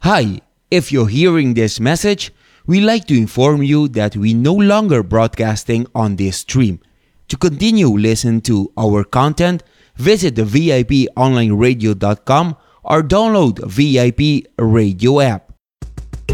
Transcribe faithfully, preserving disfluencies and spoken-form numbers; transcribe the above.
Hi, if you're hearing this message, we'd like to inform you that we no longer broadcasting on this stream. To continue listening to our content, visit the V I P online radio dot com or download V I P radio app.